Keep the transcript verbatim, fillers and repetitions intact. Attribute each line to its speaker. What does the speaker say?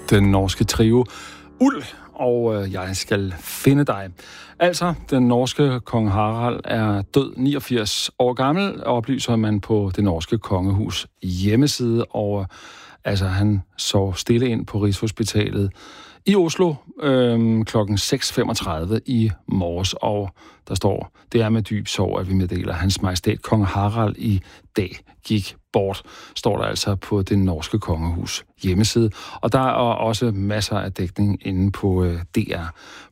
Speaker 1: Den norske trio Uld, og øh, jeg skal finde dig. Altså, den norske kong Harald er død niogfirs år gammel, oplyser man på det norske kongehus hjemmeside, og altså, han så stille ind på Rigshospitalet i Oslo øh, klokken seks femogtredive i morges, og der står, det er med dyb sorg, at vi meddeler, at hans majestæt kong Harald i dag gik bort, står der altså på det norske kongehus hjemmeside. Og der er også masser af dækning inde på øh, D R